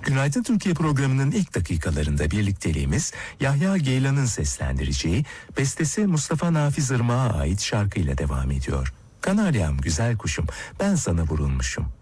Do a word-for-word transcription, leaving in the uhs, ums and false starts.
Günaydın Türkiye programının ilk dakikalarında birlikteliğimiz Yahya Geylan'ın seslendireceği, bestesi Mustafa Nafiz Irmak'a ait şarkıyla devam ediyor. Kanaryam güzel kuşum, ben sana vurulmuşum.